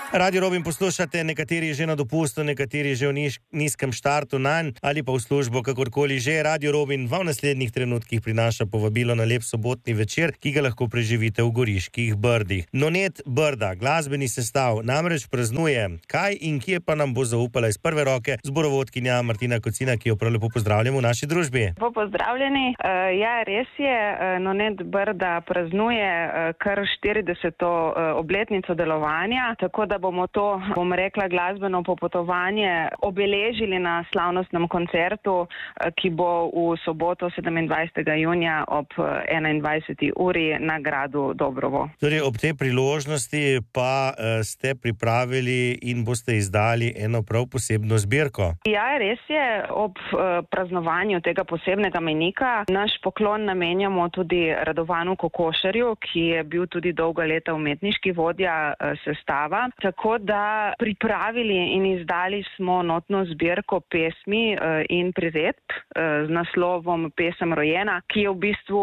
Radio Robin poslušate, nekateri že na dopustu, nekateri že v nizkem štartu nanj ali pa v službo, kakorkoli že. Radio Robin vam v naslednjih trenutkih prinaša povabilo na lep sobotni večer, ki ga lahko preživite v Goriških Brdih. Nonet Brda, glasbeni sestav, namreč praznuje. Kaj in kje pa nam bo zaupala iz prve roke zborovodkinja Martina Kocina, ki jo prav lepo pozdravljamo v naši družbi. Pozdravljeni. Ja, res je, Nonet Brda praznuje kar 40. obletnico delovanja, tako da bomo to, rekla, glasbeno popotovanje obeležili na slavnostnem koncertu, ki bo v soboto 27. junija ob 21. uri na gradu Dobrovo. Torej, ob tej priložnosti pa ste pripravili in boste izdali eno prav posebno zbirko. Ja, res je, ob praznovanju tega posebnega mejnika naš poklon namenjamo tudi Radovanu Kokošarju, ki je bil tudi dolga leta umetniški vodja sestava. Tako da pripravili in izdali smo notno zbirko pesmi in priredb z naslovom Pesem rojena, ki je v bistvu,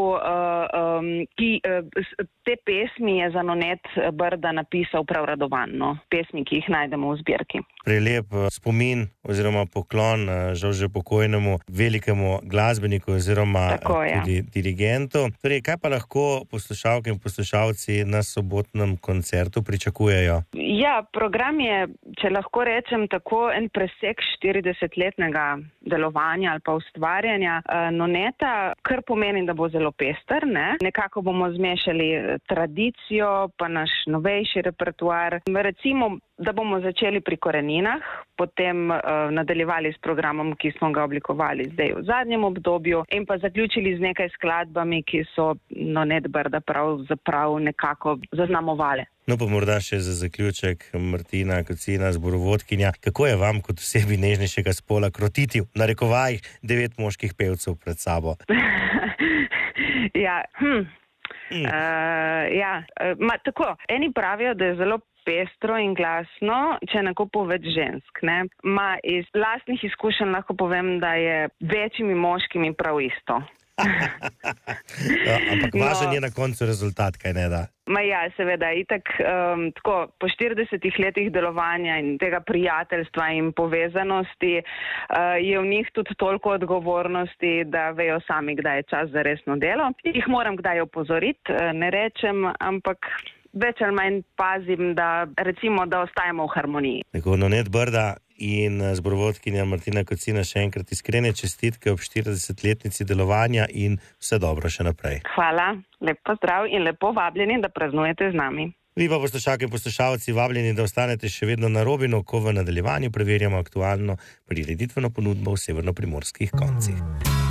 te pesmi je za Nonet Brda napisal prav Radovan, pesmi, ki jih najdemo v zbirki. Prelep spomin oziroma poklon žal že pokojnemu velikemu glasbeniku oziroma tudi dirigentu. Torej, kaj pa lahko poslušalke in poslušalci na sobotnem koncertu pričakujejo? Ja, program je, če lahko rečem tako, en presek 40-letnega delovanja ali pa ustvarjanja Noneta, kar pomeni, da bo zelo pester, ne? Nekako bomo zmešali tradicijo, pa naš novejši repertoar. Recimo, da bomo začeli pri koreninah, potem nadaljevali s programom, ki smo ga oblikovali zdaj v zadnjem obdobju, in pa zaključili z nekaj skladbami, ki so Nonet Brda pravzaprav nekako zaznamovale. No pa morda še za zaključek, Martina Kocina, zborovodkinja, kako je vam kot osebi nežnejšega spola krotiti v narekovajih 9 moških pevcev pred sabo? Tako, eni pravijo, da je zelo pestro in glasno, če nakupo več žensk, ne. Iz lastnih izkušenj lahko povem, da je večjimi moškimi prav isto. Ampak važen je na koncu rezultat, kaj ne da? Ja, seveda, itak tako po 40 letih delovanja in tega prijateljstva in povezanosti je v njih tudi toliko odgovornosti, da vejo sami, kdaj je čas za resno delo. Jih moram kdaj opozoriti, ne rečem, ampak več ali manj pazim, da recimo, da ostajamo v harmoniji. Tako, Nonet Brda in zborovodkinja Martina Kocina, še enkrat iskrene čestitke ob 40-letnici delovanja in vse dobro še naprej. Hvala, lep pozdrav in lepo vabljeni, da praznujete z nami. Vi pa poslušalke in poslušalci vabljeni, da ostanete še vedno na Robinu, ko v nadaljevanju preverjamo aktualno prireditveno ponudbo v severnoprimorskih koncih.